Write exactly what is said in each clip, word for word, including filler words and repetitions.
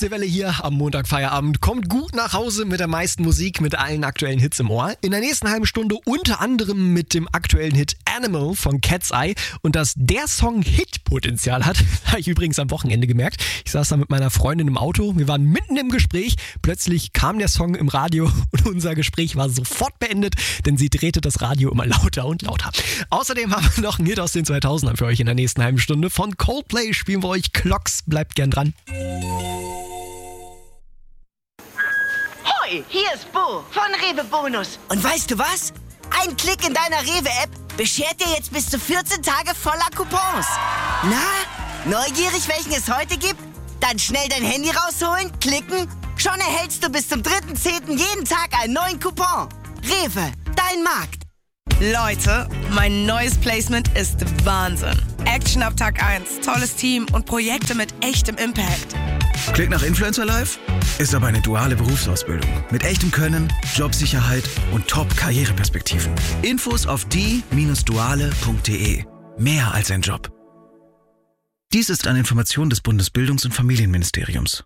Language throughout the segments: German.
Die Welle hier am Montagfeierabend kommt gut nach Hause mit der meisten Musik, mit allen aktuellen Hits im Ohr. In der nächsten halben Stunde unter anderem mit dem aktuellen Hit Animal von Cat's Eye. Und dass der Song Hitpotenzial hat, habe ich übrigens am Wochenende gemerkt. Ich saß da mit meiner Freundin im Auto, wir waren mitten im Gespräch. Plötzlich kam der Song im Radio und unser Gespräch war sofort beendet, denn sie drehte das Radio immer lauter und lauter. Außerdem haben wir noch einen Hit aus den zweitausendern für euch in der nächsten halben Stunde. Von Coldplay spielen wir euch Clocks. Bleibt gern dran. Hoi, hier ist Bo von Rewe Bonus. Und weißt du was? Ein Klick in deiner Rewe-App beschert dir jetzt bis zu vierzehn Tage voller Coupons. Na, neugierig, welchen es heute gibt? Dann schnell dein Handy rausholen, klicken. Schon erhältst du bis zum dritten zehnten jeden Tag einen neuen Coupon. Rewe, dein Markt. Leute, mein neues Placement ist Wahnsinn. Action ab Tag eins, tolles Team und Projekte mit echtem Impact. Klick nach Influencer Live? Ist aber eine duale Berufsausbildung. Mit echtem Können, Jobsicherheit und Top-Karriereperspektiven. Infos auf die Bindestrich duale Punkt de. Mehr als ein Job. Dies ist eine Information des Bundesbildungs- und Familienministeriums.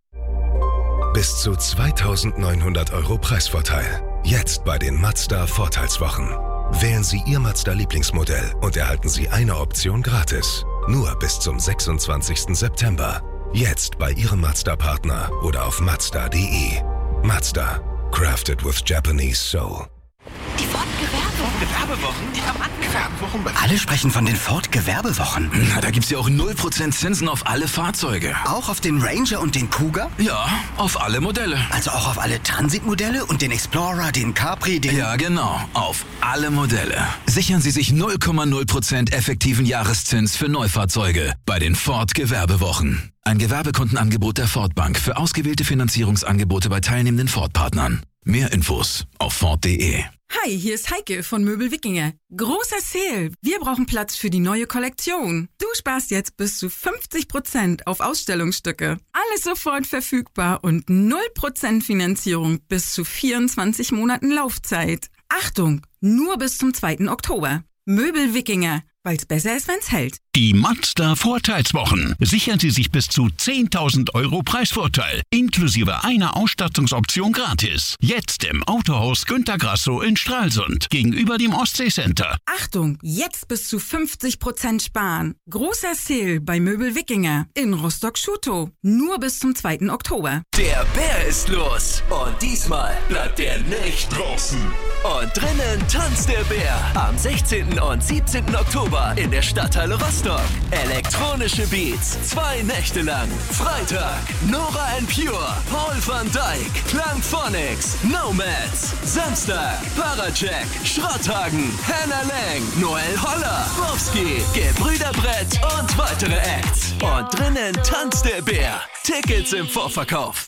Bis zu zweitausendneunhundert Euro Preisvorteil. Jetzt bei den Mazda Vorteilswochen. Wählen Sie Ihr Mazda-Lieblingsmodell und erhalten Sie eine Option gratis. Nur bis zum sechsundzwanzigsten September. Jetzt bei Ihrem Mazda-Partner oder auf mazda punkt de. Mazda. Crafted with Japanese Soul. Die Ford-Gewerbewochen. Gewerbewochen? Ich hab Gewerbewochen bei Alle sprechen von den Ford-Gewerbewochen. Na, da gibt's ja auch null Prozent Zinsen auf alle Fahrzeuge. Auch auf den Ranger und den Cougar? Ja, auf alle Modelle. Also auch auf alle Transit-Modelle und den Explorer, den Capri, den... Ja, genau. Auf alle Modelle. Sichern Sie sich null Komma null Prozent effektiven Jahreszins für Neufahrzeuge bei den Ford-Gewerbewochen. Ein Gewerbekundenangebot der Ford Bank für ausgewählte Finanzierungsangebote bei teilnehmenden Ford-Partnern. Mehr Infos auf ford punkt de. Hi, hier ist Heike von Möbel Wikinger. Großer Sale. Wir brauchen Platz für die neue Kollektion. Du sparst jetzt bis zu fünfzig Prozent auf Ausstellungsstücke. Alles sofort verfügbar und null Prozent Finanzierung bis zu vierundzwanzig Monaten Laufzeit. Achtung, nur bis zum zweiten Oktober. Möbel Wikinger, weil's besser ist, wenn's hält. Die Mazda Vorteilswochen. Sichern Sie sich bis zu zehntausend Euro Preisvorteil, inklusive einer Ausstattungsoption gratis. Jetzt im Autohaus Günter Grasso in Stralsund, gegenüber dem Ostseecenter. Achtung, jetzt bis zu fünfzig Prozent sparen. Großer Sale bei Möbel Wikinger in Rostock-Schutow. Nur bis zum zweiten Oktober. Der Bär ist los und diesmal bleibt er nicht draußen. Und drinnen tanzt der Bär am sechzehnten und siebzehnten Oktober in der Stadthalle Rostock. Elektronische Beats, zwei Nächte lang. Freitag, Nora and Pure, Paul van Dyk, Klangphonics, Nomads. Samstag, Parajack, Schrotthagen, Hannah Lang, Noel Holler, Bowski, Gebrüder Brett und weitere Acts. Und drinnen tanzt der Bär. Tickets im Vorverkauf.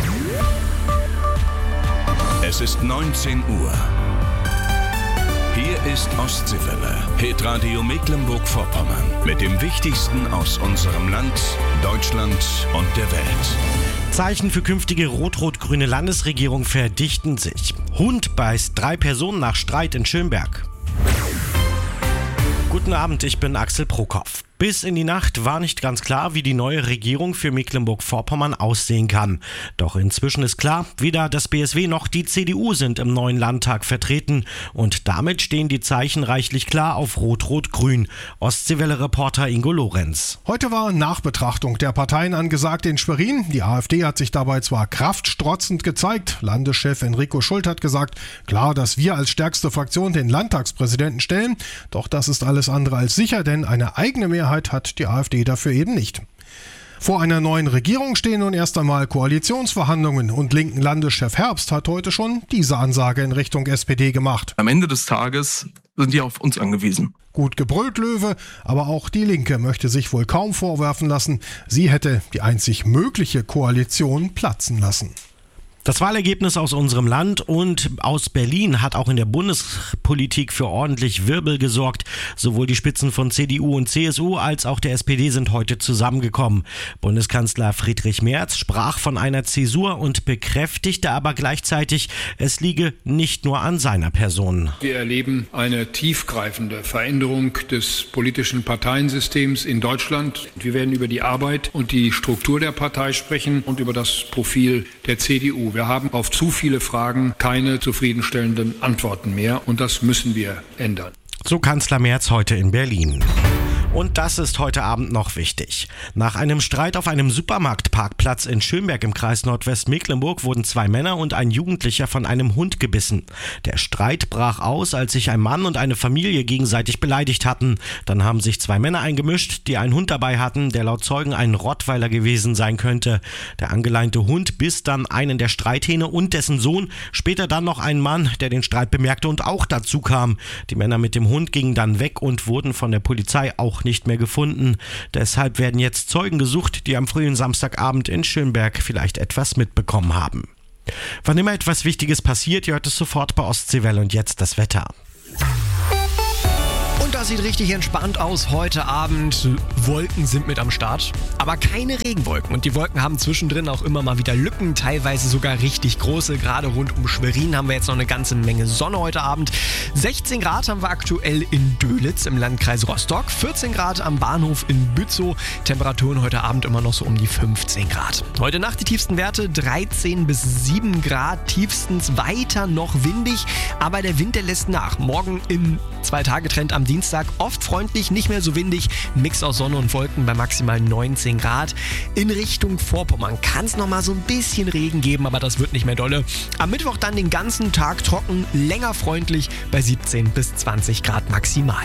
Es ist neunzehn Uhr. Hier ist Ostseewelle, Hitradio Mecklenburg-Vorpommern. Mit dem Wichtigsten aus unserem Land, Deutschland und der Welt. Zeichen für künftige rot-rot-grüne Landesregierung verdichten sich. Hund beißt drei Personen nach Streit in Schönberg. Guten Abend, ich bin Axel Prokopf. Bis in die Nacht war nicht ganz klar, wie die neue Regierung für Mecklenburg-Vorpommern aussehen kann. Doch inzwischen ist klar, weder das B S W noch die C D U sind im neuen Landtag vertreten. Und damit stehen die Zeichen reichlich klar auf Rot-Rot-Grün. Ostseewelle-Reporter Ingo Lorenz. Heute war Nachbetrachtung der Parteien angesagt in Schwerin. Die AfD hat sich dabei zwar kraftstrotzend gezeigt. Landeschef Enrico Schult hat gesagt, klar, dass wir als stärkste Fraktion den Landtagspräsidenten stellen. Doch das ist alles andere als sicher, denn eine eigene Mehrheit hat die AfD dafür eben nicht. Vor einer neuen Regierung stehen nun erst einmal Koalitionsverhandlungen und linken Landeschef Herbst hat heute schon diese Ansage in Richtung S P D gemacht. Am Ende des Tages sind die auf uns angewiesen. Gut gebrüllt, Löwe, aber auch die Linke möchte sich wohl kaum vorwerfen lassen, sie hätte die einzig mögliche Koalition platzen lassen. Das Wahlergebnis aus unserem Land und aus Berlin hat auch in der Bundespolitik für ordentlich Wirbel gesorgt. Sowohl die Spitzen von C D U und C S U als auch der S P D sind heute zusammengekommen. Bundeskanzler Friedrich Merz sprach von einer Zäsur und bekräftigte aber gleichzeitig, es liege nicht nur an seiner Person. Wir erleben eine tiefgreifende Veränderung des politischen Parteiensystems in Deutschland. Wir werden über die Arbeit und die Struktur der Partei sprechen und über das Profil der C D U. Wir haben auf zu viele Fragen keine zufriedenstellenden Antworten mehr und das müssen wir ändern. So Kanzler Merz heute in Berlin. Und das ist heute Abend noch wichtig. Nach einem Streit auf einem Supermarktparkplatz in Schönberg im Kreis Nordwestmecklenburg wurden zwei Männer und ein Jugendlicher von einem Hund gebissen. Der Streit brach aus, als sich ein Mann und eine Familie gegenseitig beleidigt hatten. Dann haben sich zwei Männer eingemischt, die einen Hund dabei hatten, der laut Zeugen ein Rottweiler gewesen sein könnte. Der angeleinte Hund biss dann einen der Streithähne und dessen Sohn, später dann noch einen Mann, der den Streit bemerkte und auch dazu kam. Die Männer mit dem Hund gingen dann weg und wurden von der Polizei auch nicht mehr gefunden. Deshalb werden jetzt Zeugen gesucht, die am frühen Samstagabend in Schönberg vielleicht etwas mitbekommen haben. Wann immer etwas Wichtiges passiert, ihr hört es sofort bei Ostseewelle und jetzt das Wetter. Und das sieht richtig entspannt aus heute Abend. Wolken sind mit am Start, aber keine Regenwolken. Und die Wolken haben zwischendrin auch immer mal wieder Lücken, teilweise sogar richtig große. Gerade rund um Schwerin haben wir jetzt noch eine ganze Menge Sonne heute Abend. sechzehn Grad haben wir aktuell in Dölitz im Landkreis Rostock. vierzehn Grad am Bahnhof in Bützow. Temperaturen heute Abend immer noch so um die fünfzehn Grad. Heute Nacht die tiefsten Werte dreizehn bis sieben Grad. Tiefstens weiter noch windig, aber der Wind, der lässt nach. Morgen im Zwei-Tage-Trend am Dienstag oft freundlich, nicht mehr so windig. Mix aus Sonne und Wolken bei maximal neunzehn Grad. In Richtung Vorpommern kann es nochmal so ein bisschen Regen geben, aber das wird nicht mehr dolle. Am Mittwoch dann den ganzen Tag trocken, länger freundlich bei siebzehn bis zwanzig Grad maximal.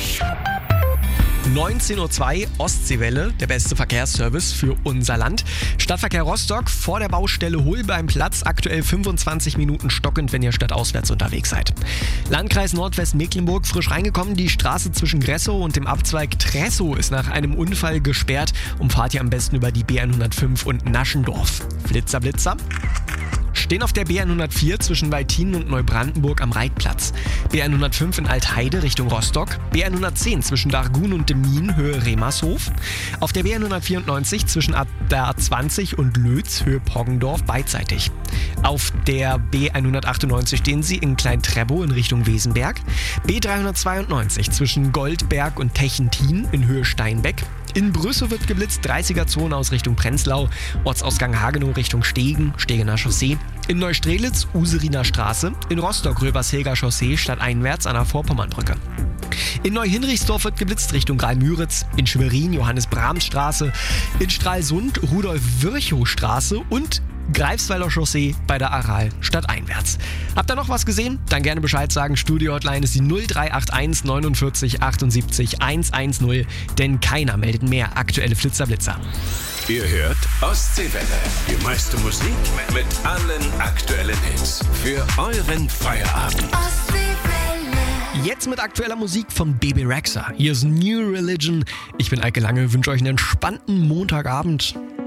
neunzehn Uhr zwei, Ostseewelle, der beste Verkehrsservice für unser Land. Stadtverkehr Rostock vor der Baustelle Holbeimplatz, aktuell fünfundzwanzig Minuten stockend, wenn ihr stadtauswärts unterwegs seid. Landkreis Nordwestmecklenburg, frisch reingekommen, die Straße zwischen Gressow und dem Abzweig Tressow ist nach einem Unfall gesperrt. Umfahrt ihr am besten über die B hundertfünf und Naschendorf. Flitzer, Blitzer. Stehen auf der B hundertvier zwischen Weitinen und Neubrandenburg am Reitplatz. B hundertfünf in Altheide Richtung Rostock. B hundertzehn zwischen Dargun und Demmin Höhe Remershof. Auf der B hundertvierundneunzig zwischen der A zwanzig und Lötz Höhe Poggendorf beidseitig. Auf der B hundertachtundneunzig stehen sie in Klein-Trebow in Richtung Wesenberg. B dreihundertzweiundneunzig zwischen Goldberg und Techentin in Höhe Steinbeck. In Brüssow wird geblitzt, dreißiger-Zone aus Richtung Prenzlau, Ortsausgang Hagenow Richtung Stegen, Stegener Chaussee. In Neustrelitz, Useriner Straße. In Rostock, Röbershilger Chaussee, stadteinwärts an der Vorpommernbrücke. In Neuhinrichsdorf wird geblitzt Richtung Graal-Müritz. In Schwerin, Johannes-Brahms-Straße. In Stralsund, Rudolf-Virchow-Straße und Greifswalder Chaussee bei der Aral stadteinwärts. Habt ihr noch was gesehen? Dann gerne Bescheid sagen. Studio-Hotline ist die null drei acht eins neunundvierzig achtundsiebzig hundertzehn, denn keiner meldet mehr aktuelle Flitzer-Blitzer. Ihr hört Ostseewelle. Die meiste Musik mit allen aktuellen Hits. Für euren Feierabend. Ostseewelle. Jetzt mit aktueller Musik von Bebe Rexha. Hier ist New Religion. Ich bin Eike Lange, wünsche euch einen entspannten Montagabend.